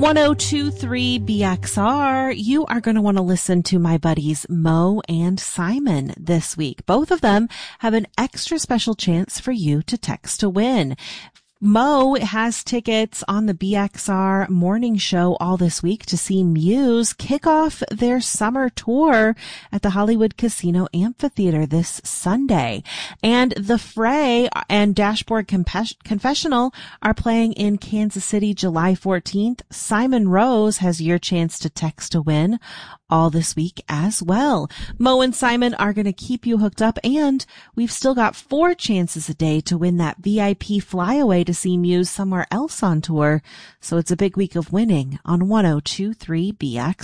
1023 BXR, you are going to want to listen to my buddies Mo and Simon this week. Both of them have an extra special chance for you to text to win. Mo has tickets on the BXR morning show all this week to see Muse kick off their summer tour at the Hollywood Casino Amphitheater this Sunday. And The Fray and Dashboard Confessional are playing in Kansas City July 14th. Simon Rose has your chance to text to win all this week as well. Mo and Simon are going to keep you hooked up, and we've still got 4 chances a day to win that VIP flyaway to see Muse somewhere else on tour. So it's a big week of winning on 1023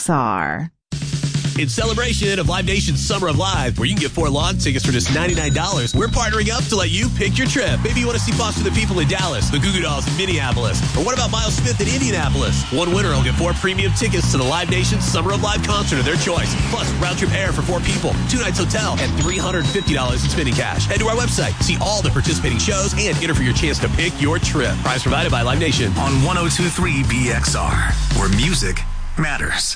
BXR. In celebration of Live Nation's Summer of Live, where you can get 4 lawn tickets for just $99, we're partnering up to let you pick your trip. Maybe you want to see Foster the People in Dallas, the Goo Goo Dolls in Minneapolis, or what about Miles Smith in Indianapolis? One winner will get 4 premium tickets to the Live Nation's Summer of Live concert of their choice, plus round-trip air for 4 people, 2 nights hotel, and $350 in spending cash. Head to our website, see all the participating shows, and enter for your chance to pick your trip. Prize provided by Live Nation on 1023 BXR, where music matters.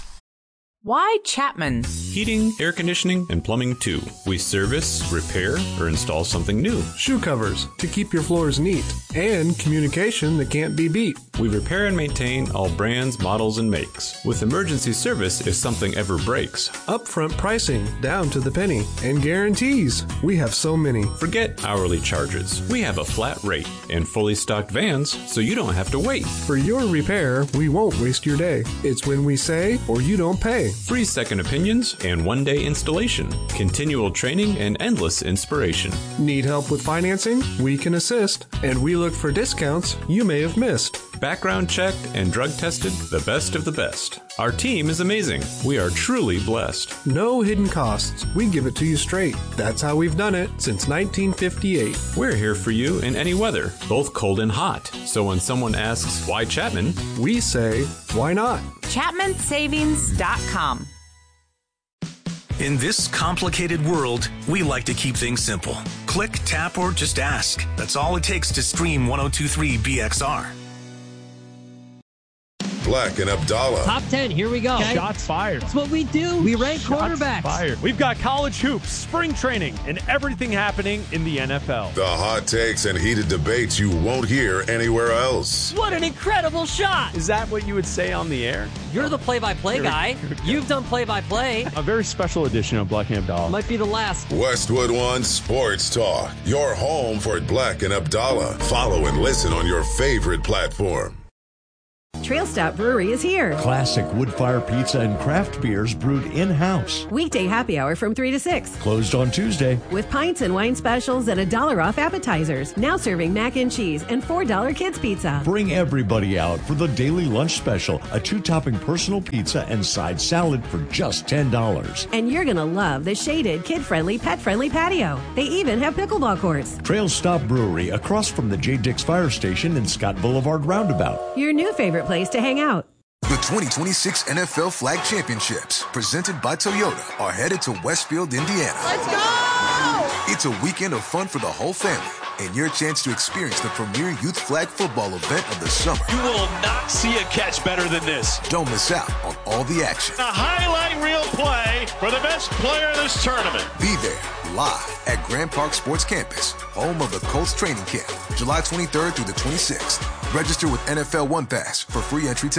Why Chapman's? Heating, air conditioning, and plumbing too. We service, repair, or install something new. Shoe covers to keep your floors neat. And communication that can't be beat. We repair and maintain all brands, models, and makes. With emergency service if something ever breaks. Upfront pricing down to the penny. And guarantees. We have so many. Forget hourly charges. We have a flat rate and fully stocked vans so you don't have to wait. For your repair, we won't waste your day. It's when we say or you don't pay. Free second opinions and 1-day installation. Continual training and endless inspiration. Need help with financing? We can assist. And we look for discounts you may have missed. Background checked and drug tested, the best of the best. Our team is amazing. We are truly blessed. No hidden costs. We give it to you straight. That's how we've done it since 1958. We're here for you in any weather, both cold and hot. So when someone asks, why Chapman? We say, why not? ChapmanSavings.com. In this complicated world, we like to keep things simple. Click, tap, or just ask. That's all it takes to stream 1023 BXR. Black and Abdallah. Top 10, here we go. Okay. Shots fired. That's what we do. We rank quarterbacks. Fired. We've got college hoops, spring training, and everything happening in the NFL. The hot takes and heated debates you won't hear anywhere else. What an incredible shot. Is that what you would say on the air? You're the play-by-play guy. You've done play-by-play. A very special edition of Black and Abdallah. Might be the last. Westwood One Sports Talk. Your home for Black and Abdallah. Follow and listen on your favorite platform. Trail Stop Brewery is here. Classic wood-fire pizza and craft beers brewed in-house. Weekday happy hour from 3 to 6. Closed on Tuesday. With pints and wine specials and $1 off appetizers. Now serving mac and cheese and $4 kids pizza. Bring everybody out for the daily lunch special, a 2-topping personal pizza and side salad for just $10. And you're going to love the shaded, kid-friendly, pet-friendly patio. They even have pickleball courts. Trail Stop Brewery, across from the J. Dix Fire Station and Scott Boulevard Roundabout. Your new favorite place to hang out. The 2026 NFL Flag Championships, presented by Toyota, are headed to Westfield, Indiana. Let's go! It's a weekend of fun for the whole family and your chance to experience the premier youth flag football event of the summer. You will not see a catch better than this. Don't miss out on all the action. A highlight reel play for the best player in this tournament. Be there live at Grand Park Sports Campus, home of the Colts training camp, July 23rd through the 26th. Register with NFL One Pass for free entry today.